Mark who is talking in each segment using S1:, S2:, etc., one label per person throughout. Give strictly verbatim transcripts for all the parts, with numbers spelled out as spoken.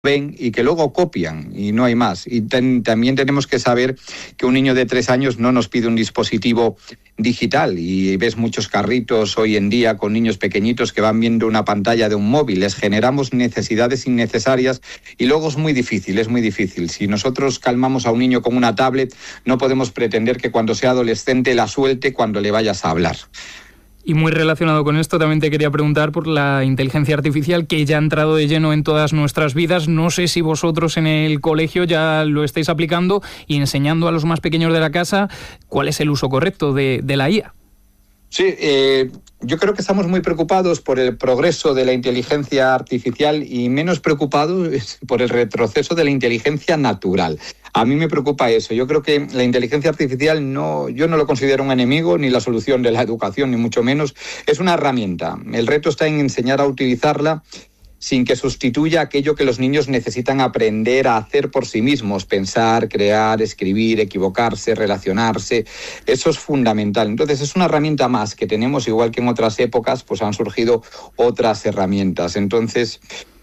S1: ven y que luego copian y no hay más. Y ten, también tenemos que saber que un niño de tres años no nos pide un dispositivo digital, y ves muchos carritos hoy en día con niños pequeñitos que van viendo una pantalla de un móvil. Les generamos necesidades innecesarias y luego es muy difícil, es muy difícil. Si nosotros calmamos a un niño con una tablet, no podemos pretender que cuando sea adolescente la suelte cuando le vayas a hablar.
S2: Y muy relacionado con esto, también te quería preguntar por la inteligencia artificial, que ya ha entrado de lleno en todas nuestras vidas. No sé si vosotros en el colegio ya lo estáis aplicando y enseñando a los más pequeños de la casa cuál es el uso correcto de, de la I A.
S1: Sí, eh, yo creo que estamos muy preocupados por el progreso de la inteligencia artificial y menos preocupados por el retroceso de la inteligencia natural. A mí me preocupa eso. Yo creo que la inteligencia artificial no, yo no lo considero un enemigo ni la solución de la educación, ni mucho menos. Es una herramienta. El reto está en enseñar a utilizarla sin que sustituya aquello que los niños necesitan aprender a hacer por sí mismos: pensar, crear, escribir, equivocarse, relacionarse. Eso es fundamental. Entonces es una herramienta más que tenemos, igual que en otras épocas pues han surgido otras herramientas. Entonces,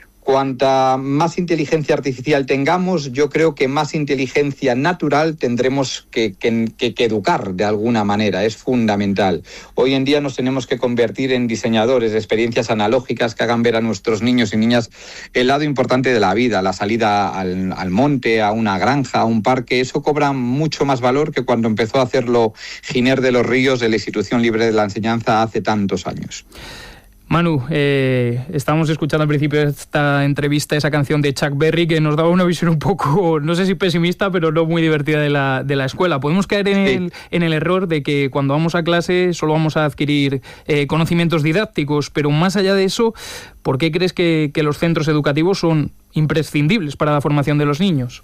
S1: cuanta más inteligencia artificial tengamos, yo creo que más inteligencia natural tendremos que, que, que, que educar de alguna manera. Es fundamental. Hoy en día nos tenemos que convertir en diseñadores de experiencias analógicas que hagan ver a nuestros niños y niñas el lado importante de la vida, la salida al, al monte, a una granja, a un parque. Eso cobra mucho más valor que cuando empezó a hacerlo Giner de los Ríos de la Institución Libre de la Enseñanza hace tantos años.
S2: Manu, eh, estábamos escuchando al principio de esta entrevista esa canción de Chuck Berry que nos daba una visión un poco, no sé si pesimista, pero no muy divertida de la, de la escuela. Podemos caer en, sí. el, en el error de que cuando vamos a clase solo vamos a adquirir eh, conocimientos didácticos, pero más allá de eso, ¿por qué crees que, que los centros educativos son imprescindibles para la formación de los niños?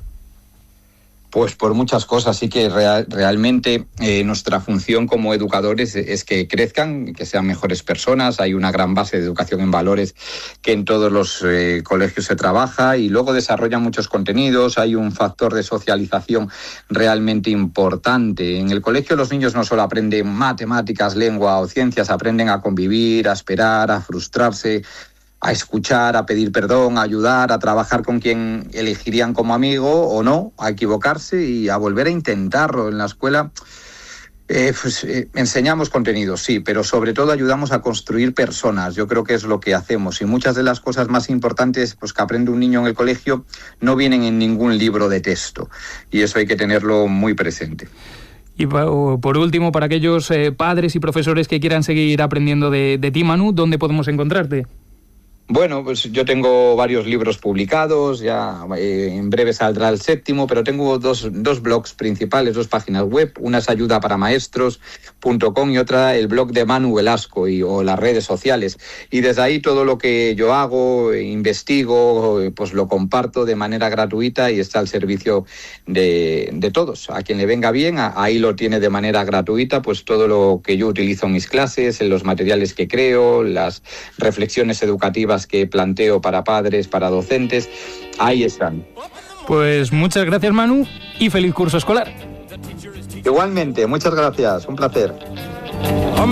S1: Pues por muchas cosas. Sí que real, realmente eh, nuestra función como educadores es que crezcan, que sean mejores personas. Hay una gran base de educación en valores que en todos los eh, colegios se trabaja, y luego desarrollan muchos contenidos. Hay un factor de socialización realmente importante. En el colegio los niños no solo aprenden matemáticas, lengua o ciencias, aprenden a convivir, a esperar, a frustrarse, a escuchar, a pedir perdón, a ayudar, a trabajar con quien elegirían como amigo o no, a equivocarse y a volver a intentarlo. En la escuela eh, pues, eh, enseñamos contenidos, sí, pero sobre todo ayudamos a construir personas. Yo creo que es lo que hacemos, y muchas de las cosas más importantes pues, que aprende un niño en el colegio no vienen en ningún libro de texto, y eso hay que tenerlo muy presente.
S2: Y por último, para aquellos eh, padres y profesores que quieran seguir aprendiendo de, de ti, Manu, ¿dónde podemos encontrarte?
S1: Bueno, pues yo tengo varios libros publicados, ya eh, en breve saldrá el séptimo, pero tengo dos, dos blogs principales, dos páginas web. Una es ayuda para maestros punto com y otra el blog de Manu Velasco y, o las redes sociales. Y desde ahí todo lo que yo hago, investigo, pues lo comparto de manera gratuita y está al servicio de, de todos. A quien le venga bien, a, ahí lo tiene de manera gratuita, pues todo lo que yo utilizo en mis clases, en los materiales que creo, las reflexiones educativas que planteo para padres, para docentes, ahí están.
S2: Pues muchas gracias, Manu, y feliz curso escolar.
S1: Igualmente, muchas gracias, un placer.